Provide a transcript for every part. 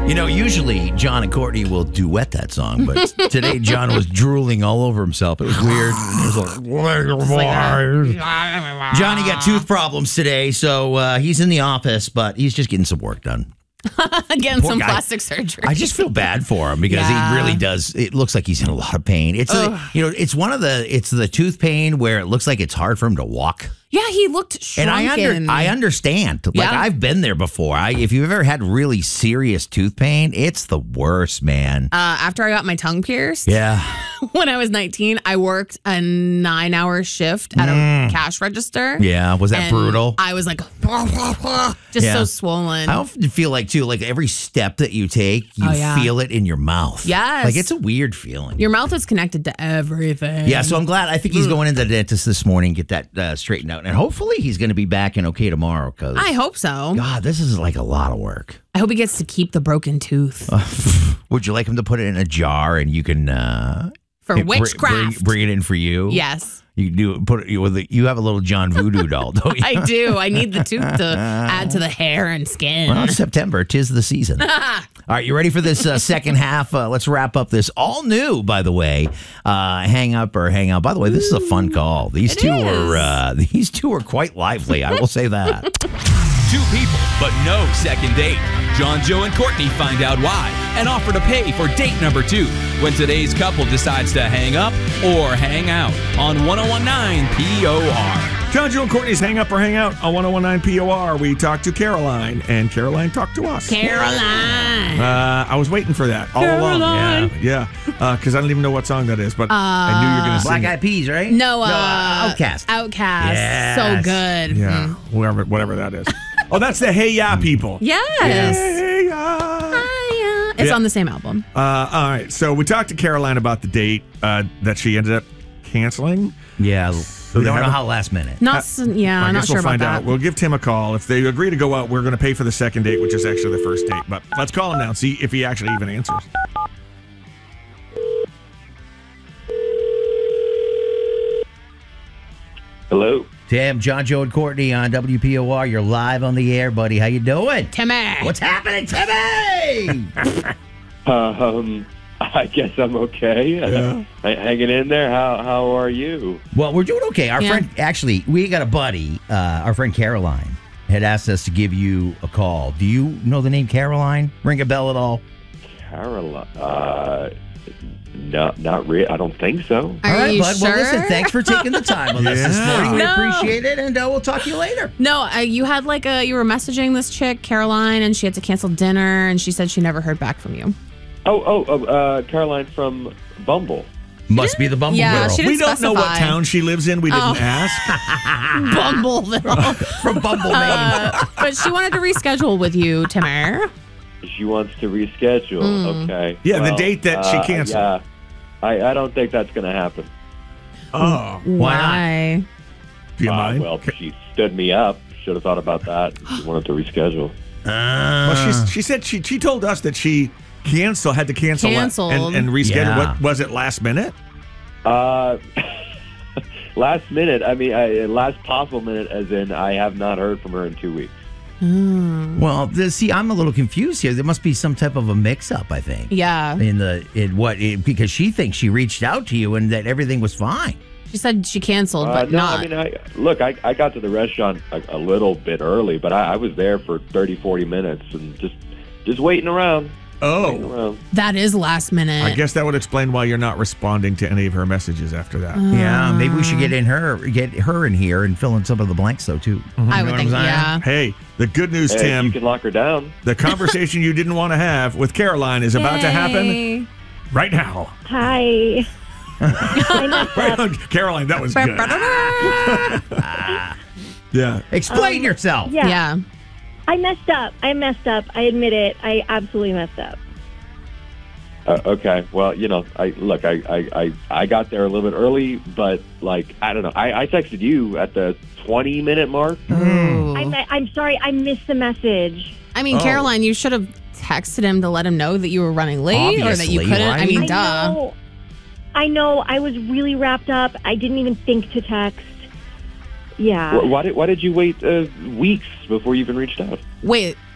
Usually John and Courtney will duet that song, but today John was drooling all over himself. It was weird. It was like, Johnny got tooth problems today, so he's in the office, but he's just getting some work done. Getting Poor some guy. plastic surgery. I just feel bad for him because he really does. It looks like he's in a lot of pain. It's it's the tooth pain where it looks like it's hard for him to walk. Yeah, he looked shrunken. And I understand. Like, Yeah. I've been there before. If you've ever had really serious tooth pain, it's the worst, man. After I got my tongue pierced, Yeah. when I was 19, I worked a 9-hour shift at a cash register. Yeah. Was that and brutal? I was like, just so swollen. I often feel like, too, like every step that you take, you feel it in your mouth. Yes. Like, it's a weird feeling. Your mouth is connected to everything. Yeah, so I'm glad. I think he's going into the dentist this morning, get that straightened out. And hopefully he's going to be back and okay tomorrow. Cause I hope so. God, this is like a lot of work. I hope he gets to keep the broken tooth. Would you like him to put it in a jar and you can... For witchcraft. Bring it in for you? Yes. You do put it with you have a little John Voodoo doll, don't you? I do. I need the tooth to add to the hair and skin. Well, it's September. 'Tis the season. All right, you ready for this second half? Let's wrap up this all new, by the way. Hang up or hang out. By the way, this is a fun call. These two are quite lively. I will say that. Two people, but no second date. John, Joe, and Courtney find out why and offer to pay for date number 2 when today's couple decides to hang up or hang out on 101.9 POR. John, Joe, and Courtney's Hang Up or Hang Out on 101.9 POR. We talked to Caroline, and Caroline talked to us. Caroline. I was waiting for that all along. Yeah. Because I don't even know what song that is, but I knew you were going to sing Black Eyed Peas, right? No, Outcast. Outcast. Yes. So good. Yeah, whatever that is. Oh, that's the Hey Ya people. Yes. Hey Ya. Hiya. It's on the same album. All right, so we talked to Caroline about the date that she ended up canceling. Yeah. So We they don't know haven't- how last minute. I Not guess sure we'll about find that. out. We'll give Tim a call. If they agree to go out, we're going to pay for the second date, which is actually the first date. But let's call him now and see if he actually even answers. Hello. Tim, John, Joe, and Courtney on WPOR. You're live on the air, buddy. How you doing? Timmy. What's happening, Timmy? I guess I'm okay. Yeah. Hanging in there. How are you? Well, we're doing okay. Our Yeah. friend, actually, we got a buddy, our friend Caroline, had asked us to give you a call. Do you know the name Caroline? Ring a bell at all? Caroline. No, not really. I don't think so. Are all right, you bud. sure? Well, listen, thanks for taking the time with us this Yeah. morning. We No. appreciate it, and we'll talk to you later. No, you had you were messaging this chick, Caroline, and she had to cancel dinner, and she said she never heard back from you. Caroline from Bumble. Must be the Bumble Yeah, girl. she didn't We don't know what specify. town she lives in. We didn't ask. Bumbleville. From Bumble, Maine. But she wanted to reschedule with you, Timmer. She wants to reschedule. Okay. Yeah, the date that she canceled. Yeah. I don't think that's going to happen. Oh, Why? do you mind? Well, she stood me up. Should have thought about that. She wanted to reschedule. Well, she said she told us that she had to cancel Canceled. and reschedule. Yeah. What was it, last minute? Last minute. I mean, last possible minute, as in I have not heard from her in 2 weeks. Well, see, I'm a little confused here. There must be some type of a mix-up, I think. Yeah. Because she thinks she reached out to you and that everything was fine. She said she canceled, but no, not. I mean, I got to the restaurant a little bit early, but I was there for 30, 40 minutes and just waiting around. Oh, That is last minute. I guess that would explain why you're not responding to any of her messages after that. Yeah, maybe we should get her in here and fill in some of the blanks, though, too. I You would know think, what I'm saying? yeah. Hey, the good news, Hey, Tim, you can lock her down. the conversation you didn't want to have with Caroline is about to happen Hey. right now. Hi. Right on, Caroline, that was good. Yeah. Explain yourself. Yeah. I messed up. I admit it. I absolutely messed up. Okay. Well, I got there a little bit early, but I don't know. I texted you at the 20-minute mark. I'm sorry. I missed the message. I mean, Caroline, you should have texted him to let him know that you were running late or that you Obviously, couldn't. right? I mean, I duh. know. I was really wrapped up. I didn't even think to text. Yeah. Why did you wait weeks before you even reached out? Wait,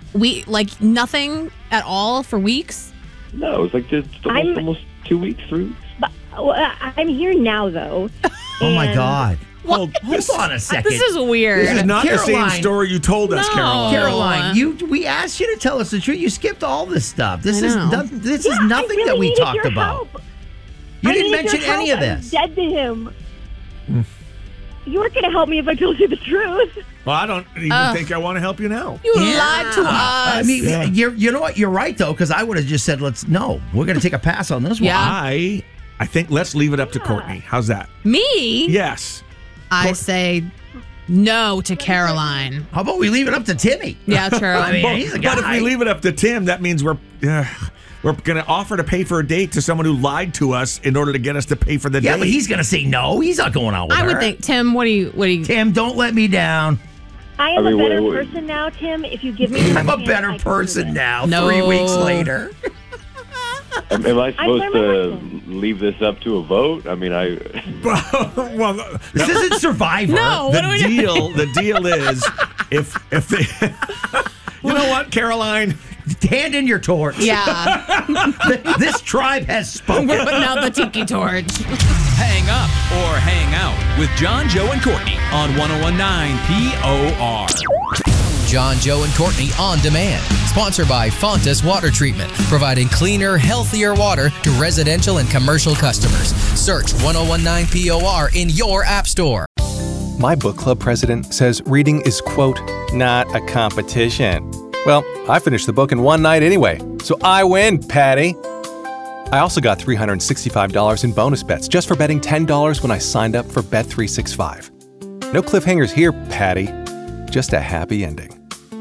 Like nothing at all for weeks? No, it was like just almost 2 weeks, 3 weeks. But, I'm here now, though. Oh my And God. Hold on a second. This is weird. This is not the same Caroline. story you told us, No. Caroline. Caroline, we asked you to tell us the truth. You skipped all this stuff. This I is know. this Yeah, is I nothing really that we needed talked your about. help. You I didn't needed mention your any help. of I'm this. dead to him. You weren't going to help me if I told you the truth. Well, I don't even think I want to help you now. You lied to us. I mean, you know what? You're right though, because I would have just said, we're going to take a pass on this one. Yeah. I think let's leave it up to Courtney. How's that? Me? Yes. I say no to Caroline. How about we leave it up to Timmy? Yeah, true. I mean, he's a guy. But if we leave it up to Tim, that means we're going to offer to pay for a date to someone who lied to us in order to get us to pay for the Yeah, date. but he's going to say no. He's not going out with I her. would think, Tim, what do you Tim, don't let me down. I am I mean, a better wait. person now, Tim. If you give me I'm a chance, better I can do person it. now. No. 3 weeks later. Am I supposed learned to my lesson. leave this up to a vote? I mean, well, This isn't Survivor. No. What do we do? the deal is if they you know what, Caroline? Hand in your torch. Yeah. This tribe has spoken. We're putting out the tiki torch. Hang up or hang out with John, Joe, and Courtney on 1019 POR. John, Joe, and Courtney On Demand. Sponsored by Fontas Water Treatment, providing cleaner, healthier water to residential and commercial customers. Search 1019 POR in your app store. My book club president says reading is, quote, not a competition. Well, I finished the book in one night anyway, so I win, Patty. I also got $365 in bonus bets just for betting $10 when I signed up for Bet365. No cliffhangers here, Patty. Just a happy ending.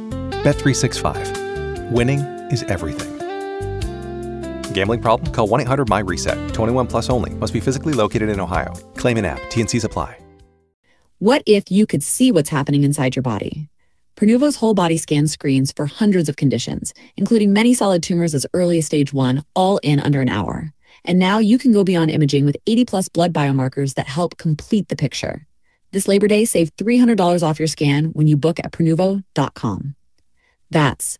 Bet365. Winning is everything. Gambling problem? Call 1-800-MY-RESET. 21 plus only. Must be physically located in Ohio. Claim in app. T&Cs apply. What if you could see what's happening inside your body? Prenuvo's whole body scan screens for hundreds of conditions, including many solid tumors as early as stage 1, all in under an hour. And now you can go beyond imaging with 80-plus blood biomarkers that help complete the picture. This Labor Day, save $300 off your scan when you book at Prenuvo.com. That's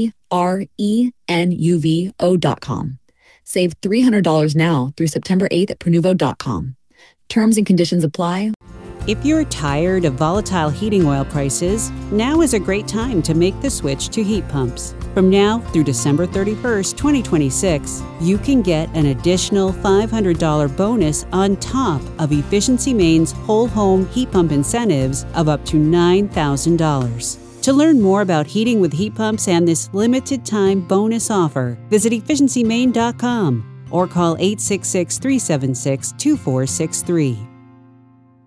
Prenuvo.com. Save $300 now through September 8th at Prenuvo.com. Terms and conditions apply. If you're tired of volatile heating oil prices, now is a great time to make the switch to heat pumps. From now through December 31st, 2026, you can get an additional $500 bonus on top of Efficiency Maine's whole home heat pump incentives of up to $9,000. To learn more about heating with heat pumps and this limited time bonus offer, visit efficiencymaine.com or call 866-376-2463.